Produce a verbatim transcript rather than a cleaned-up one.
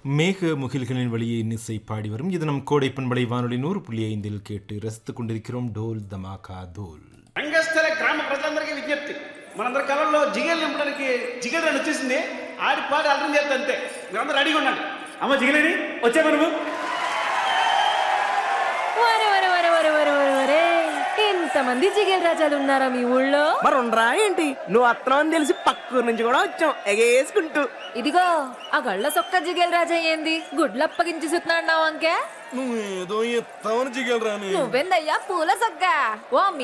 மேக முகில்களின் வழியே இன்னிசை பாடி வரும் இது நம் கோடை பண்பலை வானொலி நூறு புள்ளி ஐந்தில் கேட்டு ரசித்துக் கொண்டிருக்கிறோம். డోల్ ధమాకా డోల్. రంగస్థల గ్రామ ప్రజలందరికీ విజ్ఞప్తి, మనందరి కళల్లో జిగేలు నింపడానికి జిగేల్ రన్ వచ్చేసింది. ఆడి పాడి అర్థం చేస్తే అంతే, మీరందరూ రెడీగా ఉండండి. అమ్మ జిగలేని వచ్చే మనము ఇంతమంది జిగేల్ రాజాలు ఉన్నారా మీ ఊళ్ళో? మరి ఉండరా ఏంటి? నువ్వు అత్తనం అని తెలిసి పక్కూరు నుంచి కూడా వచ్చాం ఎగేసుకుంటూ. ఇదిగో ఆ గళ్ళ సొక్క జిగేల్ రాజా ఏంది గుడ్లు అప్పగించి సుతున్నాడు అంకే? నువ్వేదో ఎత్తావని జిగేల్ రాని నువ్వెందయ్యా పూల సొక్క? ఓ